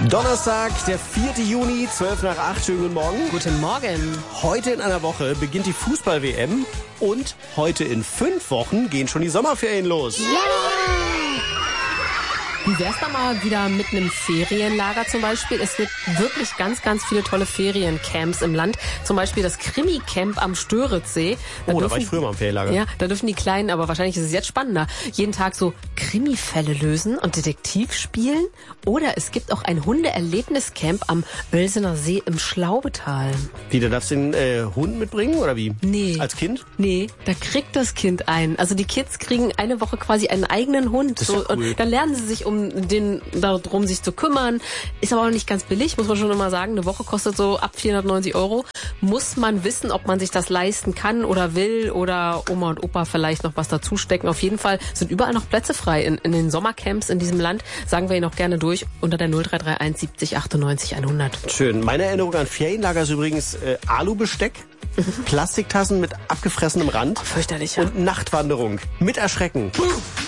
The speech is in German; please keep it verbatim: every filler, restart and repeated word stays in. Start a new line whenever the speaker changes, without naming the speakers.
Donnerstag, der vierte Juni, zwölf nach acht. Schönen guten Morgen.
Guten Morgen.
Heute in einer Woche beginnt die Fußball-W M und heute in fünf Wochen gehen schon die Sommerferien los.
Ja! Wie wär's da mal wieder mit einem Ferienlager zum Beispiel? Es gibt wirklich ganz, ganz viele tolle Feriencamps im Land. Zum Beispiel das Krimi-Camp am Störitzsee.
Da oh, dürfen, da war ich früher mal im Ferienlager.
Ja, da dürfen die Kleinen, aber wahrscheinlich ist es jetzt spannender, jeden Tag so Krimi-Fälle lösen und Detektiv spielen. Oder es gibt auch ein Hundeerlebniscamp am Oelsener See im Schlaubetal.
Wie, da darfst du den äh, Hund mitbringen oder wie?
Nee.
Als Kind?
Nee, da kriegt das Kind einen. Also die Kids kriegen eine Woche quasi einen eigenen Hund.
Das ist
so,
ja cool.
Und dann lernen sie sich um um den darum sich zu kümmern. Ist aber auch nicht ganz billig, muss man schon immer sagen. Eine Woche kostet so ab vierhundertneunzig Euro. Muss man wissen, ob man sich das leisten kann oder will oder Oma und Opa vielleicht noch was dazu stecken. Auf jeden Fall sind überall noch Plätze frei in, in den Sommercamps in diesem Land. Sagen wir Ihnen auch gerne durch unter der null drei drei eins siebzig achtundneunzig hundert.
Schön. Meine Erinnerung an Ferienlager ist übrigens äh, Alubesteck, Plastiktassen mit abgefressenem Rand.
Fürchterlich, ja.
Und Nachtwanderung mit Erschrecken.